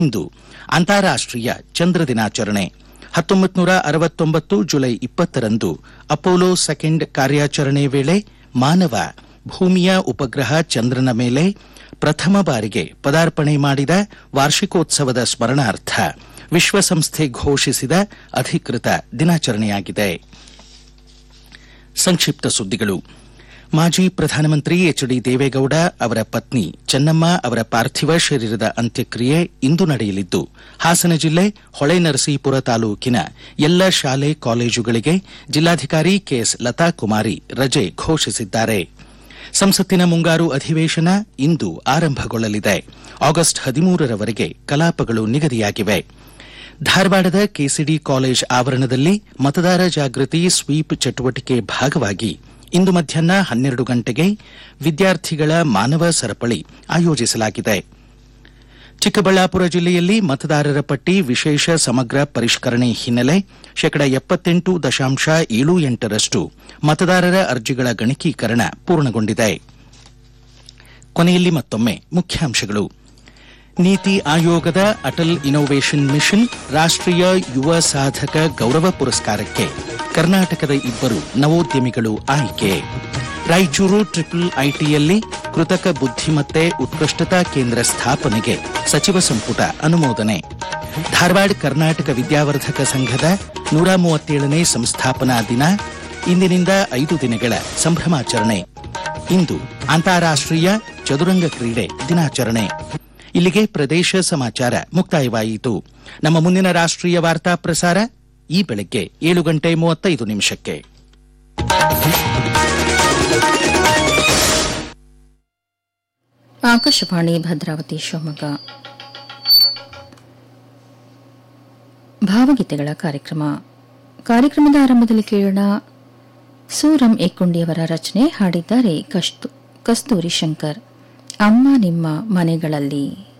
ಇಂದು ಅಂತಾರಾಷ್ಟ್ರೀಯ ಚಂದ್ರ ದಿನಾಚರಣೆ. 1969 July 20ರಂದು Apollo second ಕಾರ್ಯಾಚರಣೆ ವೇಳೆ ಮಾನವ ಭೂಮಿಯ ಉಪಗ್ರಹ ಚಂದ್ರನ ಮೇಲೆ ಪ್ರಥಮ ಬಾರಿಗೆ ಪದಾರ್ಪಣೆ ಮಾಡಿದ ವಾರ್ಷಿಕೋತ್ಸವದ ಸ್ಮರಣಾರ್ಥ ವಿಶ್ವಸಂಸ್ಥೆ ಘೋಷಿಸಿದ ಅಧಿಕೃತ ದಿನಾಚರಣೆಯಾಗಿದೆ. ಸಂಕ್ಷಿಪ್ತ ಸುದ್ದಿಗಳು. ಮಾಜಿ ಪ್ರಧಾನಮಂತ್ರಿ ಎಚ್.ಡಿ. ದೇವೇಗೌಡ ಅವರ ಪತ್ನಿ ಚೆನ್ನಮ್ಮ ಅವರ ಪಾರ್ಥಿವ ಶರೀರದ ಅಂತ್ಯಕ್ರಿಯೆ ಇಂದು ನಡೆಯಲಿದ್ದು, ಹಾಸನ ಜಿಲ್ಲೆ ಹೊಳೆನರಸೀಪುರ ತಾಲೂಕಿನ ಎಲ್ಲ ಶಾಲೆ ಕಾಲೇಜುಗಳಿಗೆ ಜಿಲ್ಲಾಧಿಕಾರಿ ಕೆಎಸ್ ಲತಾಕುಮಾರಿ ರಜೆ ಘೋಷಿಸಿದ್ದಾರೆ. ಸಂಸತ್ತಿನ ಮುಂಗಾರು ಅಧಿವೇಶನ ಇಂದು ಆರಂಭಗೊಳ್ಳಲಿದೆ. ಆಗಸ್ಟ್ 13ರವರೆಗೆ ಕಲಾಪಗಳು ನಿಗದಿಯಾಗಿವೆ. ಧಾರವಾಡದ ಕೆಸಿಡಿ ಕಾಲೇಜ್ ಆವರಣದಲ್ಲಿ ಮತದಾರ ಜಾಗೃತಿ ಸ್ವೀಪ್ ಚಟುವಟಿಕೆ ಭಾಗವಾಗಿ ಇಂದು ಮಧ್ಯಾಹ್ನ 12 ಗಂಟೆಗೆ ವಿದ್ಯಾರ್ಥಿಗಳ ಮಾನವ ಸರಪಳಿ ಆಯೋಜಿಸಲಾಗಿದೆ. ಚಿಕ್ಕಬಳ್ಳಾಪುರ ಜಿಲ್ಲೆಯಲ್ಲಿ ಮತದಾರರ ಪಟ್ಟಿ ವಿಶೇಷ ಸಮಗ್ರ ಪರಿಷ್ಕರಣೆ ಹಿನ್ನೆಲೆ 78.78% ಮತದಾರರ ಅರ್ಜಿಗಳ ಗಣಕೀಕರಣ ಪೂರ್ಣಗೊಂಡಿದೆ. ಕೊನೆಯಲ್ಲಿ ಮತ್ತೊಮ್ಮೆ ಮುಖ್ಯಾಂಶಗಳು. ನೀತಿ ಆಯೋಗದ ಅಟಲ್ ಇನ್ನೋವೇಷನ್ ಮಿಷನ್ ರಾಷ್ಟ್ರೀಯ ಯುವ ಸಾಧಕ ಗೌರವ ಪುರಸ್ಕಾರಕ್ಕೆ ಕರ್ನಾಟಕದ 2 ನವೋದ್ಯಮಿಗಳು ಆಯ್ಕೆ. ರಾಯಚೂರು ಟ್ರಿಪಲ್ ಐಟಿಯಲ್ಲಿ ಕೃತಕ ಬುದ್ಧಿಮತ್ತೆ ಉತ್ಕೃಷ್ಟತಾ ಕೇಂದ್ರ ಸ್ಥಾಪನೆಗೆ ಸಚಿವ ಸಂಪುಟ ಅನುಮೋದನೆ. ಧಾರವಾಡ ಕರ್ನಾಟಕ ವಿದ್ಯಾವರ್ಧಕ ಸಂಘದ 137ನೇ ಸಂಸ್ಥಾಪನಾ ದಿನ. ಇಂದಿನಿಂದ 5 ದಿನಗಳ ಸಂಭ್ರಮಾಚರಣೆ. ಇಂದು ಅಂತಾರಾಷ್ಟ್ರೀಯ ಚದುರಂಗ ಕ್ರೀಡೆ ದಿನಾಚರಣೆ. ಇಲ್ಲಿಗೆ ಪ್ರದೇಶ ಸಮಾಚಾರ ಮುಕ್ತಾಯವಾಯಿತು. ನಮ್ಮ ಮುಂದಿನ ರಾಷ್ಟ್ರೀಯ ವಾರ್ತಾ ಪ್ರಸಾರ ಈ ಬೆಳಗ್ಗೆ 7:35. ಆಕಾಶವಾಣಿ ಭದ್ರಾವತಿ ಶಿವಮೊಗ್ಗ. ಭಾವಗೀತೆಗಳ ಕಾರ್ಯಕ್ರಮದ ಆರಂಭದಲ್ಲಿ ಕೇಳೋಣ ಸೂರಂ ಏಕುಂಡಿಯವರ ರಚನೆ. ಹಾಡಿದ್ದಾರೆ ಕಸ್ತೂರಿ ಶಂಕರ್. ಅಮ್ಮ ನಿಮ್ಮ ಮನೆಗಳಲ್ಲಿ.